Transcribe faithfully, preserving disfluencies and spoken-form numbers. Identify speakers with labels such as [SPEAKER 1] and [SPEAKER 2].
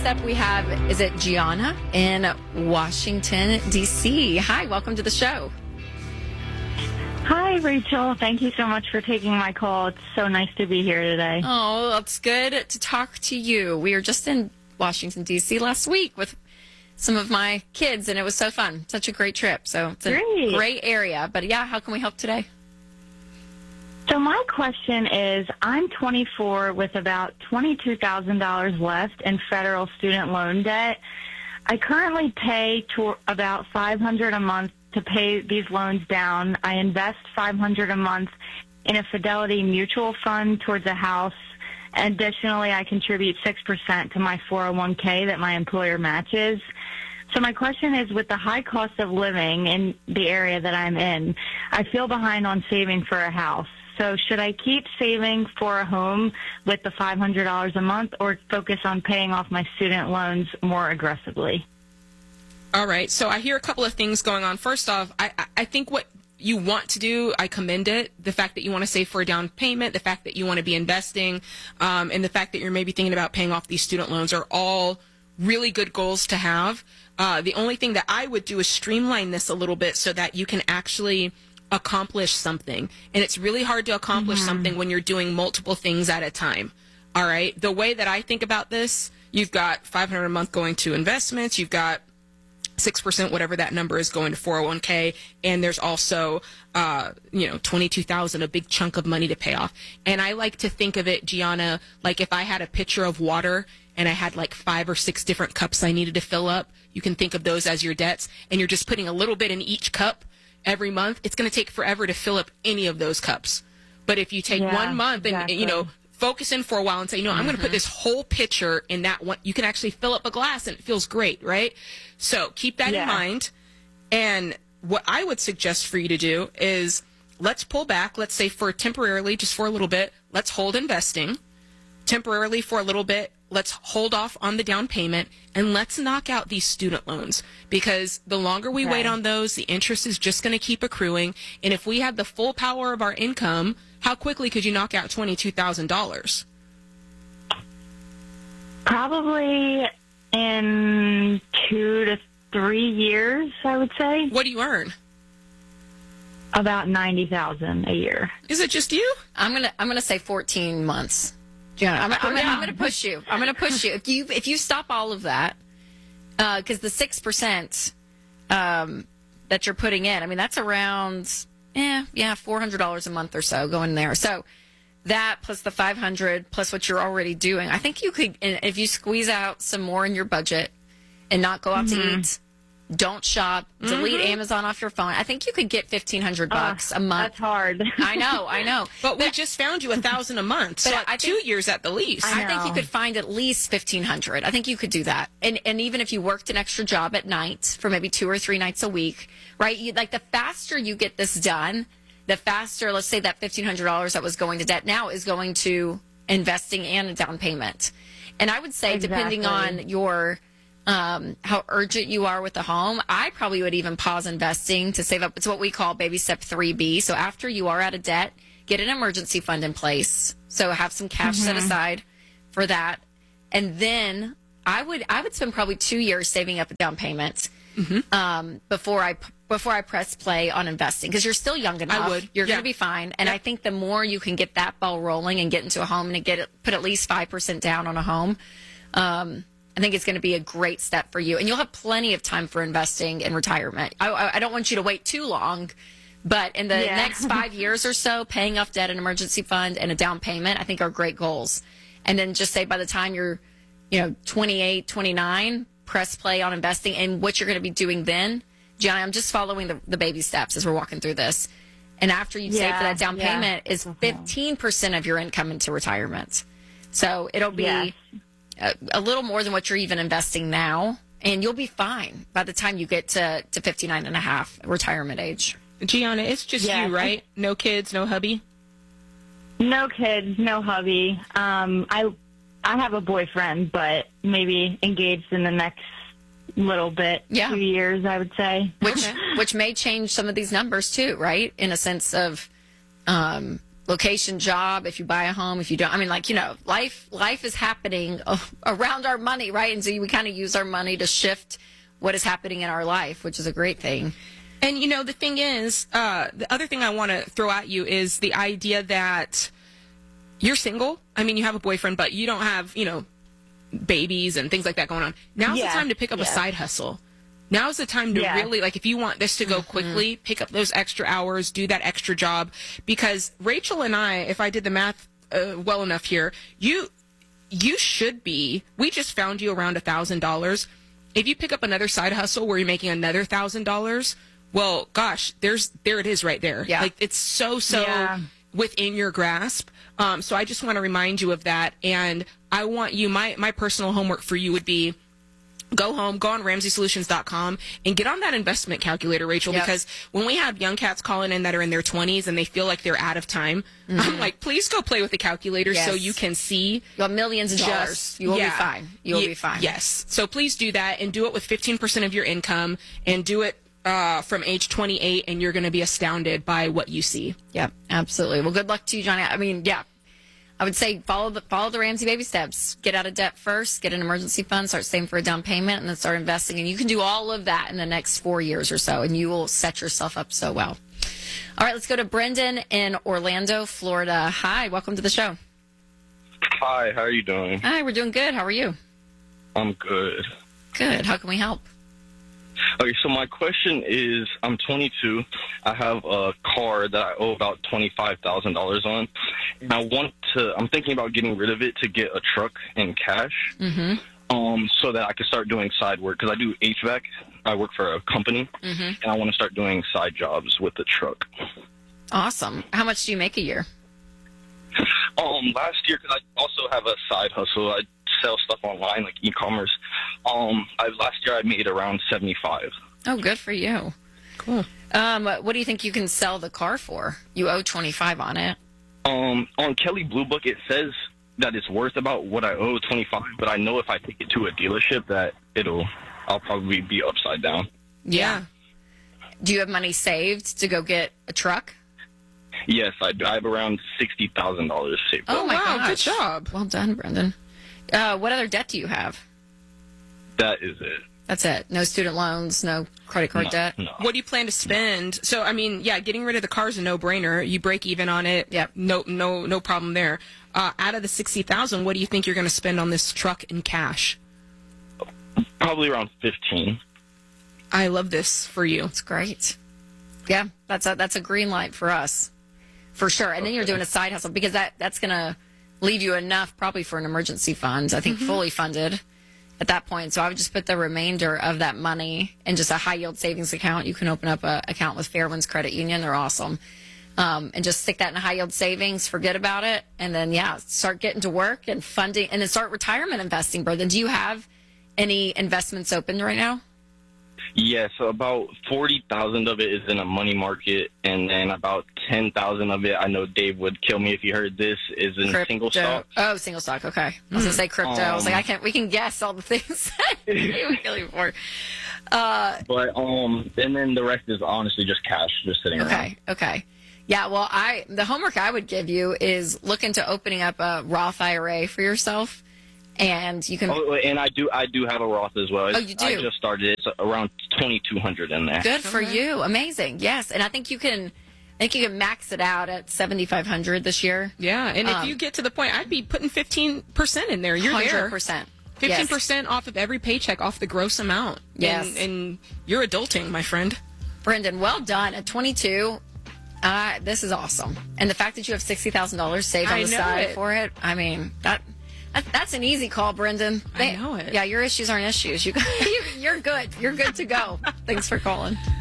[SPEAKER 1] Next up, we have, is it Gianna in Washington, D C? Hi, welcome to the show.
[SPEAKER 2] Hi, Rachel. Thank you so much for taking my call. It's so nice to be here today.
[SPEAKER 1] Oh, it's good to talk to you. We were just in Washington, D C last week with some of my kids, and it was so fun. Such a great trip. So it's a
[SPEAKER 2] Great.
[SPEAKER 1] great area. But yeah, how can we help today?
[SPEAKER 2] So my question is, I'm twenty-four with about twenty-two thousand dollars left in federal student loan debt. I currently pay to about five hundred dollars a month to pay these loans down. I invest five hundred dollars a month in a Fidelity mutual fund towards a house. Additionally, I contribute six percent to my four oh one k that my employer matches. So my question is, with the high cost of living in the area that I'm in, I feel behind on saving for a house. So should I keep saving for a home with the five hundred dollars a month, or focus on paying off my student loans more aggressively?
[SPEAKER 3] All right. So I hear a couple of things going on. First off, I, I think what you want to do, I commend it. The fact that you want to save for a down payment, the fact that you want to be investing, um, and the fact that you're maybe thinking about paying off these student loans are all really good goals to have. Uh, the only thing that I would do is streamline this a little bit so that you can actually accomplish something. And it's really hard to accomplish mm-hmm. something when you're doing multiple things at a time. All right. The way that I think about this, you've got five hundred dollars a month going to investments. You've got six percent, whatever that number is, going to four oh one k. And there's also, uh, you know, twenty-two thousand dollars, a big chunk of money to pay off. And I like to think of it, Gianna, like if I had a pitcher of water and I had like five or six different cups I needed to fill up, you can think of those as your debts. And you're just putting a little bit in each cup every month. It's going to take forever to fill up any of those cups. But if you take
[SPEAKER 2] yeah,
[SPEAKER 3] one month and,
[SPEAKER 2] exactly.
[SPEAKER 3] you know, focus in for a while and say, you know, mm-hmm. I'm going to put this whole pitcher in that one. You can actually fill up a glass and it feels great, right? So keep that
[SPEAKER 2] yeah.
[SPEAKER 3] in mind. And what I would suggest for you to do is let's pull back. Let's say for temporarily, just for a little bit, let's hold investing. Temporarily for a little bit, let's hold off on the down payment, and let's knock out these student loans, because the longer we
[SPEAKER 2] right.
[SPEAKER 3] wait on those, the interest is just going to keep accruing. And if we had the full power of our income, how quickly could you knock out twenty-two thousand dollars?
[SPEAKER 2] Probably in two to three years, I would say.
[SPEAKER 3] What do you earn?
[SPEAKER 2] About ninety thousand dollars a year.
[SPEAKER 3] Is it just you?
[SPEAKER 1] I'm gonna I'm gonna say fourteen months. Gianna, I'm, I'm, gonna, I'm gonna push you. I'm gonna push you. If you if you stop all of that, because uh, the six percent um, that you're putting in, I mean that's around yeah yeah four hundred dollars a month or so going there. So that plus the five hundred plus what you're already doing, I think you could, if you squeeze out some more in your budget and not go out mm-hmm. to eat. Don't shop. Delete mm-hmm. Amazon off your phone. I think you could get fifteen hundred bucks uh, a month.
[SPEAKER 2] That's hard.
[SPEAKER 1] I know, I know.
[SPEAKER 3] But we just found you a thousand a month. So I two think, years at the least.
[SPEAKER 1] I, I think you could find at least fifteen hundred. I think you could do that. And and even if you worked an extra job at night for maybe two or three nights a week, right? You, like the faster you get this done, the faster. Let's say that fifteen hundred dollars that was going to debt now is going to investing and a down payment. And I would say,
[SPEAKER 2] exactly.
[SPEAKER 1] depending on your Um, how urgent you are with the home, I probably would even pause investing to save up. It's what we call baby step three B. So after you are out of debt, get an emergency fund in place. So have some cash mm-hmm. set aside for that. And then I would, I would spend probably two years saving up a down payment, mm-hmm. um, before I, before I press play on investing. Cause you're still young enough.
[SPEAKER 3] I would.
[SPEAKER 1] You're
[SPEAKER 3] yeah.
[SPEAKER 1] going to be fine. And
[SPEAKER 3] yeah.
[SPEAKER 1] I think the more you can get that ball rolling and get into a home and get it, put at least five percent down on a home, um, I think it's going to be a great step for you. And you'll have plenty of time for investing in retirement. I, I don't want you to wait too long, but in the
[SPEAKER 2] yeah.
[SPEAKER 1] next five years or so, paying off debt, an emergency fund, and a down payment, I think are great goals. And then just say by the time you're, you know, twenty-eight, twenty-nine, press play on investing. And what you're going to be doing then, Gianna, I'm just following the, the baby steps as we're walking through this. And after you yeah, save for that down
[SPEAKER 2] yeah.
[SPEAKER 1] payment is fifteen percent of your income into retirement. So it'll be...
[SPEAKER 2] Yes.
[SPEAKER 1] A, a little more than what you're even investing now, and you'll be fine by the time you get to, to fifty-nine and a half, retirement age.
[SPEAKER 3] Gianna, it's just
[SPEAKER 2] yeah.
[SPEAKER 3] you, right? No kids, no hubby?
[SPEAKER 2] No kids, no hubby. Um, I I have a boyfriend, but maybe engaged in the next little bit,
[SPEAKER 1] yeah.
[SPEAKER 2] two years, I would say.
[SPEAKER 1] Which which may change some of these numbers too, right? In a sense of, um, location, job, if you buy a home, if you don't. I mean, like, you know, life life is happening around our money, right? And so we kind of use our money to shift what is happening in our life, which is a great thing.
[SPEAKER 3] And, you know, the thing is, uh, the other thing I want to throw at you is the idea that you're single. I mean, you have a boyfriend, but you don't have, you know, babies and things like that going on. Now's
[SPEAKER 2] Yeah.
[SPEAKER 3] the time to pick up
[SPEAKER 2] Yeah.
[SPEAKER 3] a side hustle. Now's the time to
[SPEAKER 2] Yeah.
[SPEAKER 3] really, like, if you want this to go quickly, pick up those extra hours, do that extra job. Because Rachel and I, if I did the math uh, well enough here, you you should be, we just found you around one thousand dollars. If you pick up another side hustle where you're making another one thousand dollars, well, gosh, there's there it is right there.
[SPEAKER 1] Yeah.
[SPEAKER 3] Like, it's so, so
[SPEAKER 2] Yeah.
[SPEAKER 3] within your grasp. Um, so I just want to remind you of that. And I want you, my, my personal homework for you would be, go home, go on Ramsey Solutions dot com and get on that investment calculator, Rachel,
[SPEAKER 1] Yep.
[SPEAKER 3] because when we have young cats calling in that are in their twenties and they feel like they're out of time, I'm like, please go play with the calculator so
[SPEAKER 1] Yes.
[SPEAKER 3] you can see.
[SPEAKER 1] You have millions of dollars.
[SPEAKER 3] Just,
[SPEAKER 1] You will
[SPEAKER 3] yeah.
[SPEAKER 1] be fine. You will
[SPEAKER 3] Ye-
[SPEAKER 1] be fine.
[SPEAKER 3] Yes. So please do that and do it with fifteen percent of your income and do it uh, from age twenty-eight, and you're going to be astounded by what you see.
[SPEAKER 1] Yeah, absolutely. Well, good luck to you, Johnny. I mean, yeah, I would say follow the follow the Ramsey baby steps. Get out of debt first, get an emergency fund, start saving for a down payment, and then start investing. And you can do all of that in the next four years or so, and you will set yourself up so well. All right, let's go to Brendan in Orlando, Florida. Hi, welcome to the show.
[SPEAKER 4] Hi, how are you doing?
[SPEAKER 1] Hi, we're doing good. How are you?
[SPEAKER 4] I'm good.
[SPEAKER 1] Good. How can we help?
[SPEAKER 4] Okay, so my question is, I'm twenty-two. I have a car that I owe about twenty-five thousand dollars on, and I want to. I'm thinking about getting rid of it to get a truck in cash,
[SPEAKER 1] Mm-hmm.
[SPEAKER 4] um, so that I can start doing side work because I do H V A C. I work for a company,
[SPEAKER 1] Mm-hmm.
[SPEAKER 4] and I want to start doing side jobs with the truck.
[SPEAKER 1] Awesome. How much do you make a year?
[SPEAKER 4] Um, last year, because I also have a side hustle. I sell stuff online, like e-commerce. Um, I, last year I made around seventy-five.
[SPEAKER 1] Oh, good for you.
[SPEAKER 3] Cool.
[SPEAKER 1] Um, what do you think you can sell the car for? You owe twenty-five on it.
[SPEAKER 4] Um, on Kelley Blue Book, it says that it's worth about what I owe, twenty-five. But I know if I take it to a dealership, that it'll, I'll probably be upside down.
[SPEAKER 3] Yeah.
[SPEAKER 1] Do you have money saved to go get a truck?
[SPEAKER 4] Yes, I, do. I have around sixty thousand dollars saved.
[SPEAKER 1] Oh,
[SPEAKER 4] up.
[SPEAKER 1] my
[SPEAKER 3] wow,
[SPEAKER 1] gosh.
[SPEAKER 3] good job.
[SPEAKER 1] Well done, Brendan. Uh, what other debt do you have?
[SPEAKER 4] That is it.
[SPEAKER 1] That's it. No student loans, no credit card
[SPEAKER 4] No,
[SPEAKER 1] debt.
[SPEAKER 4] no.
[SPEAKER 3] What do you plan to spend? So, I mean, yeah, getting rid of the car is a no-brainer. You break even on it.
[SPEAKER 1] Yep.
[SPEAKER 3] No, no, no problem there. Uh, out of the sixty thousand, what do you think you're going to spend on this truck in cash?
[SPEAKER 4] Probably around fifteen.
[SPEAKER 3] I love this for you.
[SPEAKER 1] That's great. Yeah, that's a, that's a green light for us, for sure. And then you're
[SPEAKER 4] Okay.
[SPEAKER 1] doing a side hustle because that, that's going to leave you enough probably for an emergency fund, I think fully funded at that point. So I would just put the remainder of that money in just a high yield savings account. You can open up an account with Fairwinds Credit Union. They're awesome. Um, and just stick that in a high yield savings, forget about it. And then, yeah, start getting to work and funding and then start retirement investing, Brendan. Do you have any investments open right now?
[SPEAKER 4] Yes, so about forty thousand of it is in a money market, and then about ten thousand of it, I know Dave would kill me if he heard this, is in
[SPEAKER 1] Crypto.
[SPEAKER 4] single stock.
[SPEAKER 1] Oh, single stock. Okay. I was gonna say crypto. I was like,
[SPEAKER 4] Um,
[SPEAKER 1] I can't. We can guess all the things he would kill you for. Uh,
[SPEAKER 4] But um, and then the rest is honestly just cash, just sitting around.
[SPEAKER 1] okay. Okay. Yeah. Well, I the homework I would give you is look into opening up a Roth I R A for yourself, and you can.
[SPEAKER 4] Oh, and I do, I do have a Roth as well.
[SPEAKER 1] Oh, you do?
[SPEAKER 4] I just started it. It's around twenty two hundred in there.
[SPEAKER 1] Good for you. Amazing. Yes, and I think you can. I think you can max it out at seventy five hundred this year.
[SPEAKER 3] Yeah, and if
[SPEAKER 1] Um,
[SPEAKER 3] you get to the point, I'd be putting fifteen percent in there. You're
[SPEAKER 1] Hundred
[SPEAKER 3] there.
[SPEAKER 1] percent.
[SPEAKER 3] fifteen percent off of every paycheck, off the gross amount.
[SPEAKER 1] Yes.
[SPEAKER 3] And, and you're adulting, my friend.
[SPEAKER 1] Brendan, well done. At twenty-two, uh, this is awesome. And the fact that you have sixty thousand dollars saved on
[SPEAKER 3] I
[SPEAKER 1] the
[SPEAKER 3] know
[SPEAKER 1] side
[SPEAKER 3] it.
[SPEAKER 1] for it, I mean, that, that that's an easy call, Brendan.
[SPEAKER 3] I know it.
[SPEAKER 1] Yeah, your issues aren't issues. You, you, you're good. You're good to go. Thanks for calling.